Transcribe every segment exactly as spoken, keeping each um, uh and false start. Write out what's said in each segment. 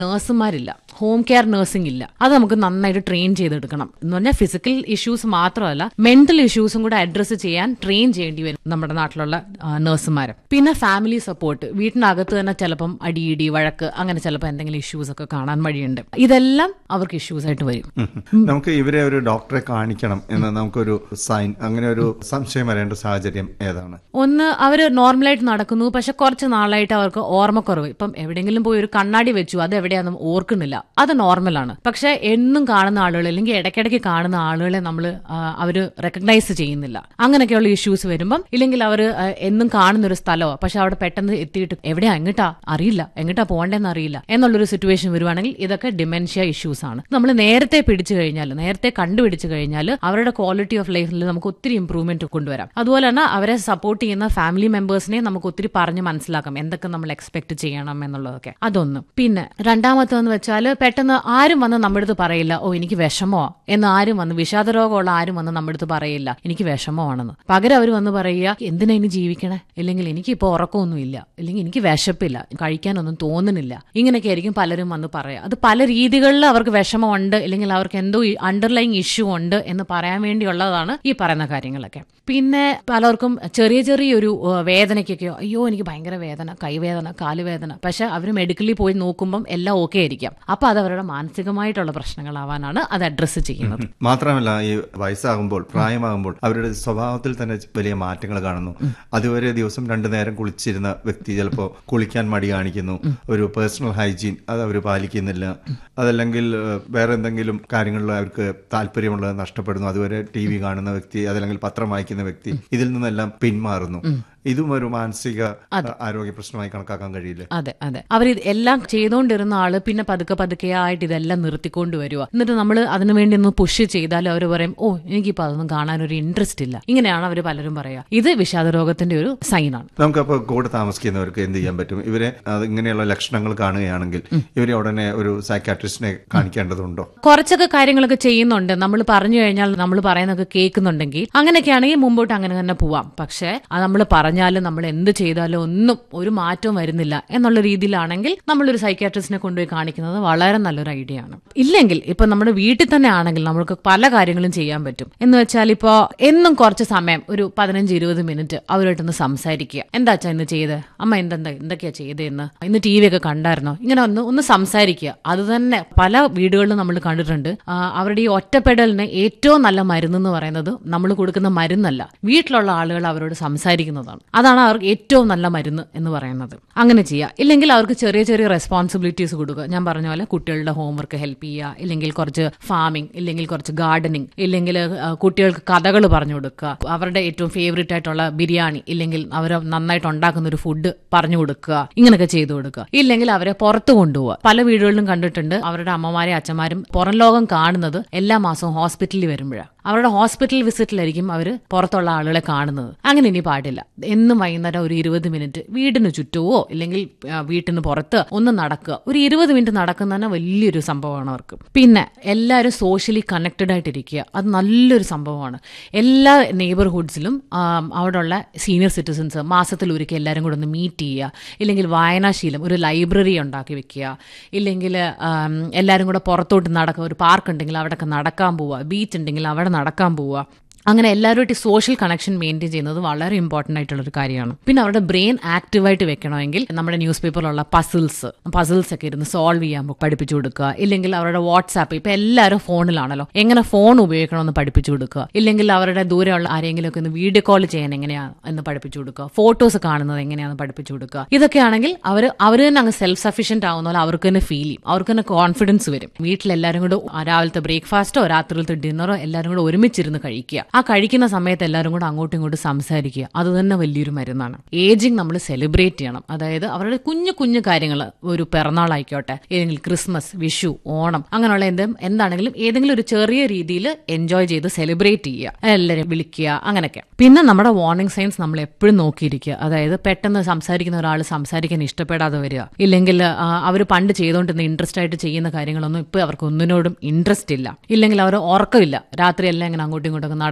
നഴ്സുമാരില്ല, home care nursing ഇല്ല. അത് നമുക്ക് നന്നായിട്ട് ട്രെയിൻ ചെയ്തെടുക്കണം. എന്ന് പറഞ്ഞാൽ ഫിസിക്കൽ ഇഷ്യൂസ് മാത്രമല്ല, മെന്റൽ ഇഷ്യൂസും കൂടെ അഡ്രസ്സ് ചെയ്യാൻ ട്രെയിൻ ചെയ്യേണ്ടി വരും നമ്മുടെ നാട്ടിലുള്ള നഴ്സുമാർ. പിന്നെ ഫാമിലി സപ്പോർട്ട്, വീട്ടിനകത്ത് തന്നെ ചിലപ്പം അടിയിടി വഴക്ക് അങ്ങനെ ചിലപ്പോൾ എന്തെങ്കിലും ഇഷ്യൂസ് ഒക്കെ കാണാൻ വഴിയുണ്ട്. ഇതെല്ലാം അവർക്ക് ഇഷ്യൂസ് ആയിട്ട് വരും. നമുക്ക് ഇവരെ ഒരു ഡോക്ടറെ കാണിക്കണം എന്ന് നമുക്കൊരു സൈൻ, അങ്ങനെ ഒരു സംശയം വരേണ്ട സാഹചര്യം ഏതാണ്? ഒന്ന്, അവര് നോർമലായിട്ട് നടക്കുന്നു, പക്ഷെ കുറച്ച് നാളായിട്ട് അവർക്ക് ഓർമ്മക്കുറവ്. ഇപ്പം എവിടെയെങ്കിലും പോയി ഒരു കണ്ണാടി വെച്ചു, അത് എവിടെയാണെന്ന് ഓർക്കുന്നില്ല, അത് നോർമലാണ്. പക്ഷെ എന്നും കാണുന്ന ആളുകൾ അല്ലെങ്കിൽ ഇടയ്ക്കിടയ്ക്ക് കാണുന്ന ആളുകളെ നമ്മൾ അവര് റെക്കഗ്നൈസ് ചെയ്യുന്നില്ല. അങ്ങനെയൊക്കെയുള്ള ഇഷ്യൂസ് വരുമ്പം, ഇല്ലെങ്കിൽ അവർ എന്നും കാണുന്ന ഒരു സ്ഥലമോ പക്ഷെ അവിടെ പെട്ടെന്ന് എത്തിയിട്ട് എവിടെയാ എങ്ങിട്ടാ അറിയില്ല, എങ്ങിട്ടാ പോകേണ്ടെന്ന് അറിയില്ല എന്നുള്ളൊരു സിറ്റുവേഷൻ വരുവാണെങ്കിൽ ഇതൊക്കെ ഡിമെൻഷ്യ ഇഷ്യൂസ് ആണ്. നമ്മൾ നേരത്തെ പിടിച്ചു കഴിഞ്ഞാൽ, നേരത്തെ കണ്ടുപിടിച്ചു കഴിഞ്ഞാൽ അവരുടെ ക്വാളിറ്റി ഓഫ് ലൈഫിൽ നമുക്ക് ഒത്തിരി ഇംപ്രൂവ്മെന്റ് കൊണ്ടുവരാം. അതുപോലെ തന്നെ അവരെ സപ്പോർട്ട് ചെയ്യുന്ന ഫാമിലി മെമ്പേഴ്സിനെ നമുക്ക് ഒത്തിരി പറഞ്ഞ് മനസ്സിലാക്കാം എന്തൊക്കെ നമ്മൾ എക്സ്പെക്ട് ചെയ്യണം എന്നുള്ളതൊക്കെ. അതൊന്ന്. പിന്നെ രണ്ടാമത്തെന്ന് വെച്ചാൽ, പെട്ടെന്ന് ആരും വന്ന് നമ്മുടെ അടുത്ത് പറയില്ല ഓ എനിക്ക് വിഷമോ എന്ന്. ആരും വന്ന് വിഷാദ രോഗമുള്ള ആരും വന്ന് നമ്മുടെ അടുത്ത് പറയില്ല എനിക്ക് വിഷമമാണെന്ന്. പകരം അവർ വന്ന് പറയുക എന്തിനാ ഇനി ജീവിക്കണേ, അല്ലെങ്കിൽ എനിക്കിപ്പോൾ ഉറക്കമൊന്നുമില്ല, അല്ലെങ്കിൽ എനിക്ക് വിശപ്പില്ല, കഴിക്കാനൊന്നും തോന്നുന്നില്ല. ഇങ്ങനെയൊക്കെ ആയിരിക്കും പലരും വന്ന് പറയുക. അത് പല രീതികളിൽ അവർക്ക് വിഷമമുണ്ട് അല്ലെങ്കിൽ അവർക്ക് എന്തോ അണ്ടർലൈങ് ഇഷ്യൂ ഉണ്ട് എന്ന് പറയാൻ വേണ്ടിയുള്ളതാണ് ഈ പറയുന്ന കാര്യങ്ങളൊക്കെ. പിന്നെ പലർക്കും ചെറിയ ചെറിയൊരു വേദനയ്ക്കൊക്കെ അയ്യോ എനിക്ക് ഭയങ്കര വേദന, കൈവേദന, കാലുവേദന, പക്ഷെ അവർ മെഡിക്കലി പോയി നോക്കുമ്പം എല്ലാം ഓക്കെ ആയിരിക്കാം. അപ്പൊ അത് അവരുടെ മാനസികമായിട്ടുള്ള പ്രശ്നങ്ങളാവാനാണ് അത് അഡ്രസ്സ് ചെയ്യുന്നത്. മാത്രമല്ല ഈ വയസ്സാകുമ്പോൾ, പ്രായമാകുമ്പോൾ അവരുടെ സ്വഭാവത്തിൽ തന്നെ വലിയ മാറ്റങ്ങൾ കാണുന്നു. അതുവരെ ദിവസം രണ്ടു നേരം കുളിച്ചിരുന്ന വ്യക്തി ചിലപ്പോൾ കുളിക്കാൻ മടി കാണിക്കുന്നു. ഒരു പേഴ്സണൽ ഹൈജീൻ അത് അവർ പാലിക്കുന്നില്ല. അതല്ലെങ്കിൽ വേറെ എന്തെങ്കിലും കാര്യങ്ങളിൽ അവർക്ക് താല്പര്യമുള്ളത് നഷ്ടപ്പെടുന്നു. അതുവരെ ടി വി കാണുന്ന വ്യക്തി, അതല്ലെങ്കിൽ പത്രം വായിക്കുന്ന വ്യക്തി ഇതിൽ നിന്നെല്ലാം പിന്മാറുന്നു. ഇതും ഒരു മാനസിക ആരോഗ്യ പ്രശ്നമായി കണക്കാക്കാൻ കഴിയില്ല. അതെ അതെ അവർ എല്ലാം ചെയ്തുകൊണ്ടിരുന്ന ആള് പിന്നെ പതുക്കെ പതുക്കെ ആയിട്ട് ഇതെല്ലാം നിർത്തിക്കൊണ്ട് വരുക. എന്നിട്ട് നമ്മൾ അതിനുവേണ്ടി ഒന്ന് പുഷ് ചെയ്താലും അവർ പറയും ഓ എനിക്കിപ്പോ അതൊന്നും കാണാനൊരു ഇൻട്രസ്റ്റ് ഇല്ല. ഇങ്ങനെയാണ് അവർ പലരും പറയാ. ഇത് വിഷാദ രോഗത്തിന്റെ ഒരു സൈനാണ്. നമുക്കപ്പോൾ കൂടെ താമസിക്കുന്നവർക്ക് എന്ത് ചെയ്യാൻ പറ്റും? ഇവരെ ഇങ്ങനെയുള്ള ലക്ഷണങ്ങൾ കാണുകയാണെങ്കിൽ ഇവരെ ഉടനെ ഒരു സൈക്കാട്രിസ്റ്റിനെ കാണിക്കേണ്ടതുണ്ടോ? കുറച്ചൊക്കെ കാര്യങ്ങളൊക്കെ ചെയ്യുന്നുണ്ട്. നമ്മൾ പറഞ്ഞു കഴിഞ്ഞാൽ നമ്മൾ പറയുന്നൊക്കെ കേൾക്കുന്നുണ്ടെങ്കിൽ അങ്ങനെയൊക്കെയാണെങ്കിൽ മുമ്പോട്ട് അങ്ങനെ തന്നെ പോവാം. പക്ഷെ നമ്മൾ പറഞ്ഞാലും നമ്മൾ എന്ത് ചെയ്താലും ഒന്നും ഒരു മാറ്റവും വരുന്നില്ല എന്നുള്ള രീതിയിലാണെങ്കിൽ നമ്മളൊരു സൈക്യാട്രിസ്റ്റിനെ കൊണ്ടുപോയി കാണിക്കുന്നത് വളരെ നല്ലൊരു ഐഡിയ ആണ്. ഇല്ലെങ്കിൽ ഇപ്പൊ നമ്മുടെ വീട്ടിൽ തന്നെ ആണെങ്കിൽ നമുക്ക് പല കാര്യങ്ങളും ചെയ്യാൻ പറ്റും. എന്ന് വെച്ചാൽ ഇപ്പോ എന്നും കുറച്ച് സമയം ഒരു പതിനഞ്ച് ഇരുപത് മിനിറ്റ് അവരുമായിട്ടൊന്ന് സംസാരിക്കുക. എന്താ അച്ഛാ ഇന്ന് ചെയ്ത്, അമ്മ എന്തെന്താ എന്തൊക്കെയാ ചെയ്തതെന്ന്, ഇന്ന് ടി വി ഒക്കെ കണ്ടായിരുന്നോ, ഇങ്ങനെ ഒന്ന് ഒന്ന് സംസാരിക്കുക. അത് തന്നെ പല വീടുകളിലും നമ്മൾ കണ്ടിട്ടുണ്ട്. അവരുടെ ഈ ഒറ്റപ്പെടലിന് ഏറ്റവും നല്ല മരുന്നെന്ന് പറയുന്നത് നമ്മൾ കൊടുക്കുന്ന മരുന്നല്ല, വീട്ടിലുള്ള ആളുകൾ അവരോട് സംസാരിക്കുന്നതാണ്. അതാണ് അവർക്ക് ഏറ്റവും നല്ല മരുന്ന് എന്ന് പറയുന്നത്. അങ്ങനെ ചെയ്യുക. ഇല്ലെങ്കിൽ അവർക്ക് ചെറിയ ചെറിയ റെസ്പോൺസിബിലിറ്റീസ് കൊടുക്കുക. ഞാൻ പറഞ്ഞ പോലെ കുട്ടികളുടെ ഹോംവർക്ക് ഹെൽപ്പ് ചെയ്യുക, ഇല്ലെങ്കിൽ കുറച്ച് ഫാമിംഗ്, ഇല്ലെങ്കിൽ കുറച്ച് ഗാർഡനിങ്, ഇല്ലെങ്കിൽ കുട്ടികൾക്ക് കഥകൾ പറഞ്ഞു കൊടുക്കുക, അവരുടെ ഏറ്റവും ഫേവറേറ്റ് ആയിട്ടുള്ള ബിരിയാണി ഇല്ലെങ്കിൽ അവർ നന്നായിട്ട് ഉണ്ടാക്കുന്ന ഒരു ഫുഡ് പറഞ്ഞു കൊടുക്കുക. ഇങ്ങനെയൊക്കെ ചെയ്തു കൊടുക്കുക. ഇല്ലെങ്കിൽ അവരെ പുറത്തു കൊണ്ടുപോവുക. പല വീടുകളിലും കണ്ടിട്ടുണ്ട് അവരുടെ അമ്മമാരെ അച്ഛന്മാരും പുറം ലോകം കാണുന്നത് എല്ലാ മാസവും ഹോസ്പിറ്റലിൽ വരുമ്പോഴാണ്. അവരുടെ ഹോസ്പിറ്റൽ വിസിറ്റിലായിരിക്കും അവർ പുറത്തുള്ള ആളുകളെ കാണുന്നത്. അങ്ങനെ ഇനി പാടില്ല. എന്നും വൈകുന്നേരം ഒരു ഇരുപത് മിനിറ്റ് വീടിന് ചുറ്റുവോ ഇല്ലെങ്കിൽ വീട്ടിന് പുറത്ത് ഒന്ന് നടക്കുക. ഒരു ഇരുപത് മിനിറ്റ് നടക്കുന്ന തന്നെ വലിയൊരു സംഭവമാണ് അവർക്ക്. പിന്നെ എല്ലാവരും സോഷ്യലി കണക്റ്റഡ് ആയിട്ടിരിക്കുക. അത് നല്ലൊരു സംഭവമാണ്. എല്ലാ നെയ്ബർഹുഡ്സിലും അവിടെയുള്ള സീനിയർ സിറ്റിസൺസ് മാസത്തിൽ ഒരിക്കൽ എല്ലാവരും കൂടെ ഒന്ന് മീറ്റ് ചെയ്യുക. ഇല്ലെങ്കിൽ വായനാശീലം, ഒരു ലൈബ്രറി ഉണ്ടാക്കി വെക്കുക. ഇല്ലെങ്കിൽ എല്ലാവരും കൂടെ പുറത്തോട്ട് നടക്കുക. ഒരു പാർക്ക് ഉണ്ടെങ്കിൽ അവിടെയൊക്കെ നടക്കാൻ പോവുക. ബീച്ച് ഉണ്ടെങ്കിൽ അവിടെ നടക്കാൻ പോവുക. അങ്ങനെ എല്ലാവരുമായിട്ട് സോഷ്യൽ കണക്ഷൻ മെയിൻറ്റെയിൻ ചെയ്യുന്നത് വളരെ ഇമ്പോർട്ടൻ്റ് ആയിട്ടുള്ളൊരു കാര്യമാണ്. പിന്നെ അവരുടെ ബ്രെയിൻ ആക്റ്റീവായിട്ട് വെക്കണമെങ്കിൽ നമ്മുടെ ന്യൂസ് പേപ്പറിലുള്ള പസിൽസ് പസിൽസ് ഒക്കെ ഇരുന്ന് സോൾവ് ചെയ്യാൻ പഠിപ്പിച്ചു കൊടുക്കുക. ഇല്ലെങ്കിൽ അവരുടെ വാട്സാപ്പ്, ഇപ്പം എല്ലാവരും ഫോണിലാണല്ലോ, എങ്ങനെ ഫോൺ ഉപയോഗിക്കണമെന്ന് പഠിപ്പിച്ചു കൊടുക്കുക. ഇല്ലെങ്കിൽ അവരുടെ ദൂരെയുള്ള ആരെങ്കിലും ഒക്കെ ഒന്ന് വീഡിയോ കോൾ ചെയ്യാൻ എങ്ങനെയാണ് എന്ന് പഠിപ്പിച്ചു കൊടുക്കുക. ഫോട്ടോസ് കാണുന്നത് എങ്ങനെയാണെന്ന് പഠിപ്പിച്ചു കൊടുക്കുക. ഇതൊക്കെയാണെങ്കിൽ അവർ അവർ തന്നെ അങ്ങ് സെൽഫ് സഫീഷ്യന്റ് ആവുന്ന പോലെ അവർക്ക് തന്നെ ഫീൽ ചെയ്യും, അവർക്ക് തന്നെ കോൺഫിഡൻസ് വരും. വീട്ടിലെല്ലാവരും കൂടെ രാവിലത്തെ ബ്രേക്ക്ഫാസ്റ്റോ രാത്രിയിലത്തെ ഡിന്നറോ എല്ലാവരും കൂടെ ഒരുമിച്ചിരുന്ന് കഴിക്കുക. ആ കഴിക്കുന്ന സമയത്ത് എല്ലാവരും കൂടെ അങ്ങോട്ടും ഇങ്ങോട്ടും സംസാരിക്കുക. അത് തന്നെ വലിയൊരു മരുന്നാണ്. ഏജിങ് നമ്മൾ സെലിബ്രേറ്റ് ചെയ്യണം. അതായത് അവരുടെ കുഞ്ഞു കുഞ്ഞു കാര്യങ്ങൾ, ഒരു പിറന്നാളായിക്കോട്ടെ, ഏതെങ്കിലും ക്രിസ്മസ്, വിഷു, ഓണം, അങ്ങനെയുള്ള എന്തും എന്താണെങ്കിലും ഏതെങ്കിലും ഒരു ചെറിയ രീതിയിൽ എൻജോയ് ചെയ്ത് സെലിബ്രേറ്റ് ചെയ്യുക. എല്ലാവരും വിളിക്കുക, അങ്ങനെയൊക്കെ. പിന്നെ നമ്മുടെ വാർണിംഗ് സൈൻസ് നമ്മൾ എപ്പോഴും നോക്കിയിരിക്കുക. അതായത് പെട്ടെന്ന് സംസാരിക്കുന്ന ഒരാൾ സംസാരിക്കാൻ ഇഷ്ടപ്പെടാതെ വരിക, ഇല്ലെങ്കിൽ അവർ പണ്ട് ചെയ്തുകൊണ്ടിരുന്ന ഇൻട്രസ്റ്റ് ആയിട്ട് ചെയ്യുന്ന കാര്യങ്ങളൊന്നും ഇപ്പൊ അവർക്ക് ഒന്നിനോടും ഇൻട്രസ്റ്റ് ഇല്ല, ഇല്ലെങ്കിൽ അവർ ഉറക്കമില്ല, രാത്രി എല്ലാം ഇങ്ങനെ അങ്ങോട്ടും ഇങ്ങോട്ടൊക്കെ നടക്കും,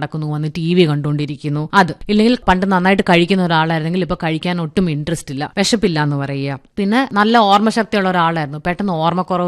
നടക്കുന്നു, വന്ന് ടി വി കണ്ടുകൊണ്ടിരിക്കുന്നു. അത് ഇല്ലെങ്കിൽ പണ്ട് നന്നായിട്ട് കഴിക്കുന്ന ഒരാളായിരുന്നെങ്കിൽ ഇപ്പൊ കഴിക്കാൻ ഒട്ടും ഇൻട്രസ്റ്റ് ഇല്ല, വിശപ്പില്ല എന്ന് പറയുക. പിന്നെ നല്ല ഓർമ്മശക്തിയുള്ള ഒരാളായിരുന്നു, പെട്ടെന്ന് ഓർമ്മക്കുറവ്